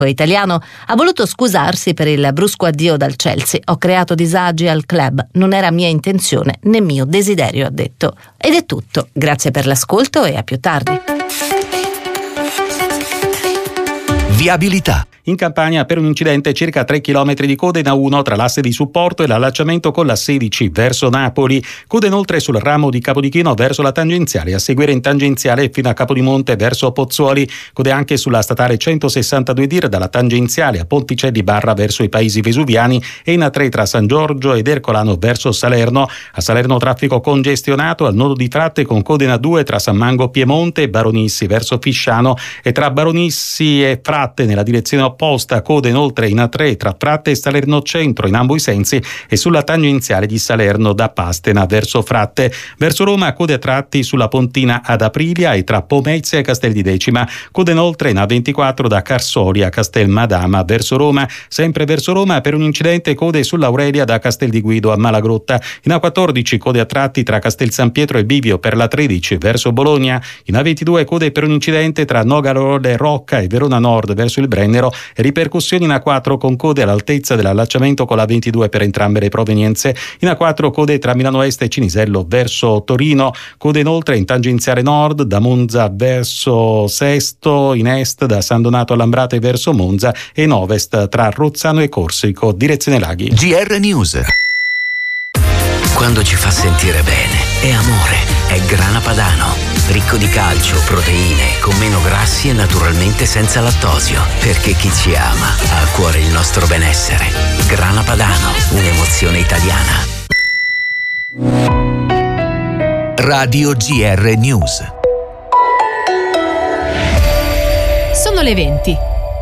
italiano ha voluto scusarsi per il brusco addio dal Chelsea. Ho creato disagi al club, non era mia intenzione né mio desiderio, ha detto. Ed è tutto, grazie per l'ascolto e a più tardi. Viabilità. In Campania per un incidente circa 3 km di coda in A1 tra l'asse di supporto e l'allacciamento con la 16 verso Napoli. Coda inoltre sul ramo di Capodichino verso la tangenziale, a seguire in tangenziale fino a Capodimonte verso Pozzuoli. Code anche sulla statale 162 Dir dalla tangenziale a Ponticelli Barra verso i Paesi Vesuviani e in A3 tra San Giorgio ed Ercolano verso Salerno. A Salerno traffico congestionato al nodo di Fratte con code in A2 tra San Mango Piemonte e Baronissi verso Fisciano e tra Baronissi e Fratte nella direzione opposta, code inoltre in A3 tra Fratte e Salerno Centro in ambo i sensi e sulla tangenziale di Salerno da Pastena verso Fratte. Verso Roma code a tratti sulla Pontina ad Aprilia e tra Pomezia e Castel di Decima, code inoltre in A24 da Carsoria a Castel Madama verso Roma. Sempre verso Roma per un incidente code sull'Aurelia da Castel di Guido a Malagrotta. In A14 code a tratti tra Castel San Pietro e Bivio per la 13 verso Bologna. In A22 code per un incidente tra Nogarode Rocca e Verona Nord verso il Brennero e ripercussioni in A4 con code all'altezza dell'allacciamento con la 22 per entrambe le provenienze. In A4 code tra Milano Est e Cinisello verso Torino, code inoltre in tangenziale nord da Monza verso Sesto, in est da San Donato a Lambrate verso Monza e in ovest tra Rozzano e Corsico direzione Laghi. GR News. Quando ci fa sentire bene è amore, è Grana Padano, ricco di calcio, proteine, con meno grassi e naturalmente senza lattosio, perché chi ci ama ha a cuore il nostro benessere. Grana Padano, un'emozione italiana. Radio GR News. Sono le 20.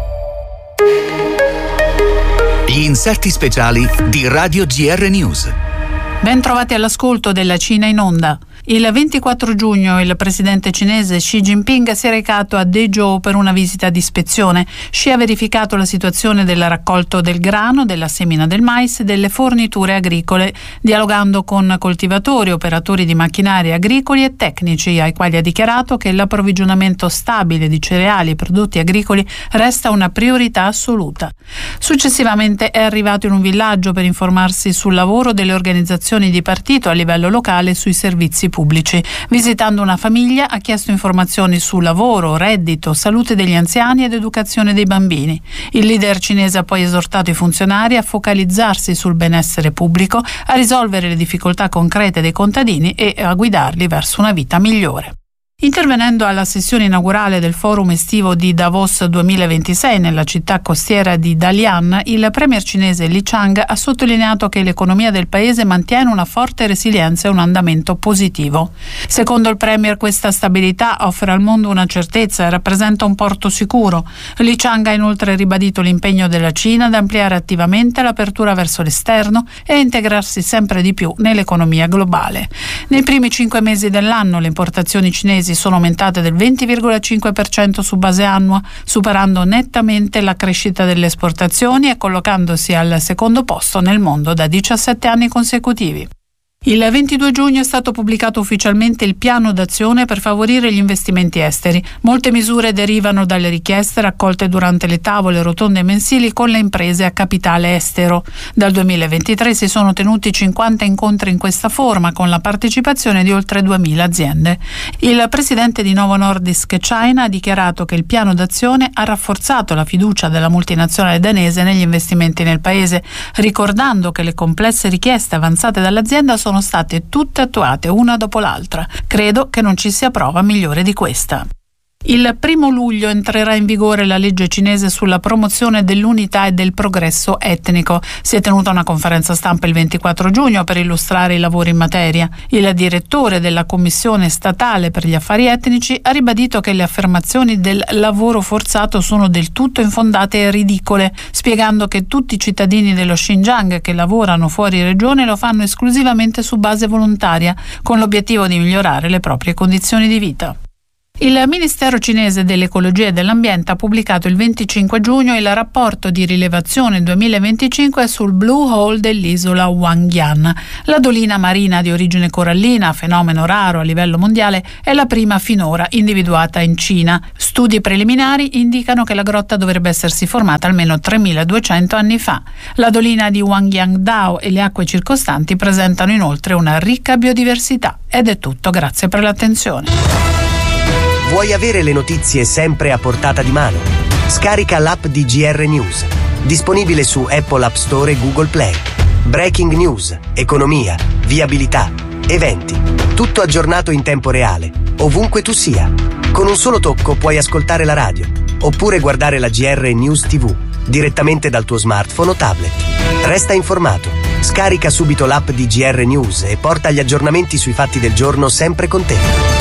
Gli inserti speciali di Radio GR News. Ben trovati all'ascolto della Cina in onda. Il 24 giugno il presidente cinese Xi Jinping si è recato a Dezhou per una visita di ispezione. Xi ha verificato la situazione del raccolto del grano, della semina del mais e delle forniture agricole, dialogando con coltivatori, operatori di macchinari agricoli e tecnici, ai quali ha dichiarato che l'approvvigionamento stabile di cereali e prodotti agricoli resta una priorità assoluta. Successivamente è arrivato in un villaggio per informarsi sul lavoro delle organizzazioni di partito a livello locale e sui servizi pubblici. Visitando una famiglia ha chiesto informazioni su lavoro, reddito, salute degli anziani ed educazione dei bambini. Il leader cinese ha poi esortato i funzionari a focalizzarsi sul benessere pubblico, a risolvere le difficoltà concrete dei contadini e a guidarli verso una vita migliore. Intervenendo alla sessione inaugurale del forum estivo di Davos 2026 nella città costiera di Dalian, il premier cinese Li Qiang ha sottolineato che l'economia del paese mantiene una forte resilienza e un andamento positivo. Secondo il premier, questa stabilità offre al mondo una certezza e rappresenta un porto sicuro. Li Qiang ha inoltre ribadito l'impegno della Cina ad ampliare attivamente l'apertura verso l'esterno e a integrarsi sempre di più nell'economia globale. Nei primi 5 mesi dell'anno le importazioni cinesi sono aumentate del 20,5% su base annua, superando nettamente la crescita delle esportazioni e collocandosi al secondo posto nel mondo da 17 anni consecutivi. Il 22 giugno è stato pubblicato ufficialmente il piano d'azione per favorire gli investimenti esteri. Molte misure derivano dalle richieste raccolte durante le tavole rotonde mensili con le imprese a capitale estero. Dal 2023 si sono tenuti 50 incontri in questa forma con la partecipazione di oltre 2.000 aziende. Il presidente di Novo Nordisk China ha dichiarato che il piano d'azione ha rafforzato la fiducia della multinazionale danese negli investimenti nel paese, ricordando che le complesse richieste avanzate dall'azienda sono state tutte attuate una dopo l'altra. Credo che non ci sia prova migliore di questa. Il 1 luglio entrerà in vigore la legge cinese sulla promozione dell'unità e del progresso etnico. Si è tenuta una conferenza stampa il 24 giugno per illustrare i lavori in materia. Il direttore della Commissione statale per gli affari etnici ha ribadito che le affermazioni del lavoro forzato sono del tutto infondate e ridicole, spiegando che tutti i cittadini dello Xinjiang che lavorano fuori regione lo fanno esclusivamente su base volontaria, con l'obiettivo di migliorare le proprie condizioni di vita. Il Ministero cinese dell'Ecologia e dell'Ambiente ha pubblicato il 25 giugno il rapporto di rilevazione 2025 sul Blue Hole dell'isola Wangyan. La dolina marina di origine corallina, fenomeno raro a livello mondiale, è la prima finora individuata in Cina. Studi preliminari indicano che la grotta dovrebbe essersi formata almeno 3200 anni fa. La dolina di Wangyangdao e le acque circostanti presentano inoltre una ricca biodiversità. Ed è tutto, grazie per l'attenzione. Vuoi avere le notizie sempre a portata di mano? Scarica l'app di GR News, disponibile su Apple App Store e Google Play. Breaking news, economia, viabilità, eventi, tutto aggiornato in tempo reale, ovunque tu sia. Con un solo tocco puoi ascoltare la radio, oppure guardare la GR News TV, direttamente dal tuo smartphone o tablet. Resta informato. Scarica subito l'app di GR News e porta gli aggiornamenti sui fatti del giorno sempre con te.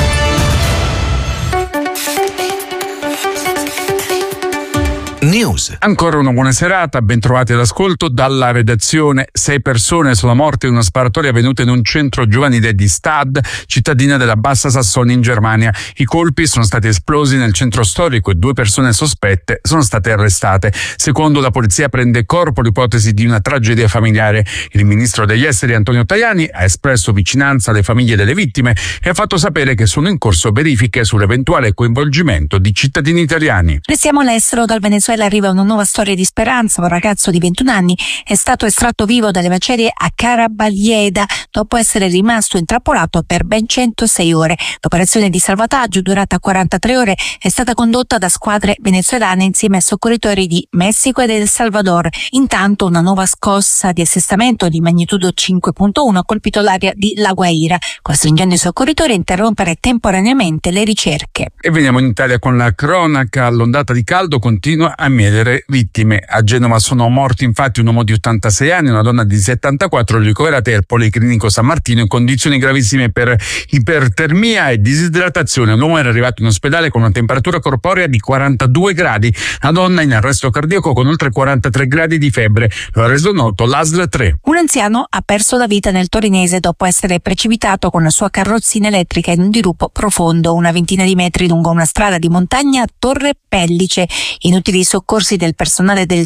News. Ancora una buona serata, ben trovati all'ascolto dalla redazione. 6 persone sulla morte in una sparatoria avvenuta in un centro giovanile di Stad, cittadina della Bassa Sassonia in Germania. I colpi sono stati esplosi nel centro storico e 2 persone sospette sono state arrestate. Secondo la polizia prende corpo l'ipotesi di una tragedia familiare. Il ministro degli esteri Antonio Tajani ha espresso vicinanza alle famiglie delle vittime e ha fatto sapere che sono in corso verifiche sull'eventuale coinvolgimento di cittadini italiani. Restiamo all'estero. Dal Venezuela arriva una nuova storia di speranza. Un ragazzo di 21 anni è stato estratto vivo dalle macerie a Caraballieda dopo essere rimasto intrappolato per ben 106 ore. L'operazione di salvataggio, durata 43 ore, è stata condotta da squadre venezuelane insieme a soccorritori di Messico ed El Salvador. Intanto una nuova scossa di assestamento di magnitudo 5.1 ha colpito l'area di La Guaira, costringendo i soccorritori a interrompere temporaneamente le ricerche. E veniamo in Italia con la cronaca. L'ondata di caldo continua a mietere vittime. A Genova sono morti infatti un uomo di 86 anni e una donna di 74, ricoverati al Policlinico San Martino in condizioni gravissime per ipertermia e disidratazione. L'uomo era arrivato in ospedale con una temperatura corporea di 42 gradi, la donna in arresto cardiaco con oltre 43 gradi di febbre. Lo ha reso noto l'ASL 3. Un anziano ha perso la vita nel Torinese dopo essere precipitato con la sua carrozzina elettrica in un dirupo profondo, una ventina di metri lungo una strada di montagna a Torre Pellice. Inutili soccorsi del personale del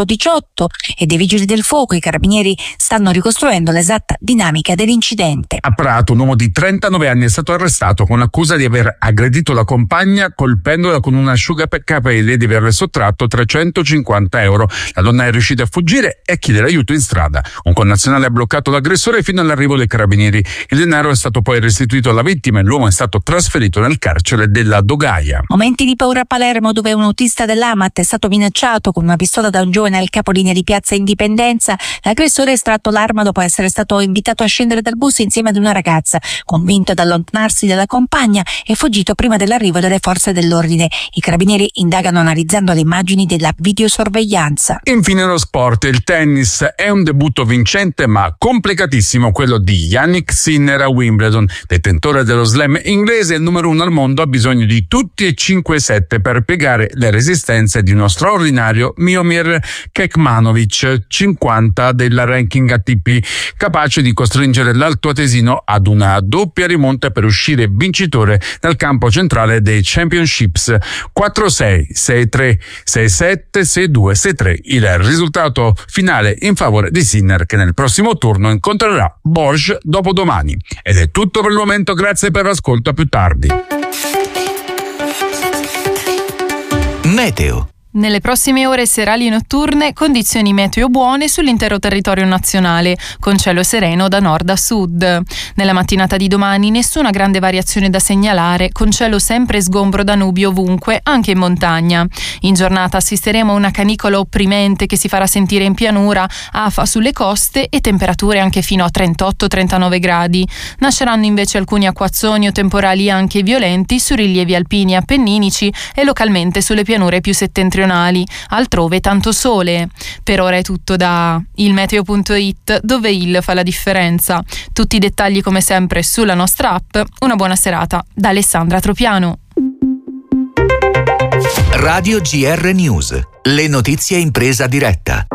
118 e dei vigili del fuoco. I carabinieri stanno ricostruendo l'esatta dinamica dell'incidente. A Prato un uomo di 39 anni è stato arrestato con l'accusa di aver aggredito la compagna colpendola con un asciugacapelli e di averle sottratto 350 euro. La donna è riuscita a fuggire e a chiedere aiuto in strada. Un connazionale ha bloccato l'aggressore fino all'arrivo dei carabinieri. Il denaro è stato poi restituito alla vittima e l'uomo è stato trasferito nel carcere della Dogaia. Momenti di paura a Palermo, dove un autista dell'AMAT è stato minacciato con una pistola da un giovane al capolinea di Piazza Indipendenza. L'aggressore ha estratto l'arma dopo essere stato invitato a scendere dal bus insieme ad una ragazza. Convinto ad allontanarsi dalla compagna, è fuggito prima dell'arrivo delle forze dell'ordine. I carabinieri indagano analizzando le immagini della videosorveglianza. Infine lo sport. Il tennis è un debutto vincente ma complicatissimo quello di Jannik Sinner a Wimbledon. Detentore dello slam inglese e il numero 1 al mondo ha bisogno di tutti e 5 set per piegare le resistenze di uno straordinario Miomir Kekmanovic, 50 della ranking ATP, capace di costringere l'altoatesino ad una doppia rimonta per uscire vincitore dal campo centrale dei Championships. 4-6, 6-3, 6-7, 6-2, 6-3. Il risultato finale in favore di Sinner, che nel prossimo turno incontrerà Borg dopodomani. Ed è tutto per il momento, grazie per l'ascolto, a più tardi. Meteo. Nelle prossime ore serali e notturne, condizioni meteo buone sull'intero territorio nazionale, con cielo sereno da nord a sud. Nella mattinata di domani nessuna grande variazione da segnalare, con cielo sempre sgombro da nubi ovunque, anche in montagna. In giornata assisteremo a una canicola opprimente che si farà sentire in pianura, afa sulle coste e temperature anche fino a 38-39 gradi. Nasceranno invece alcuni acquazzoni o temporali anche violenti su rilievi alpini e appenninici e localmente sulle pianure più settentrionali. Altrove tanto sole. Per ora è tutto da ilmeteo.it, dove il fa la differenza. Tutti i dettagli come sempre sulla nostra app. Una buona serata da Alessandra Tropiano. Radio GR News. Le notizie in presa diretta.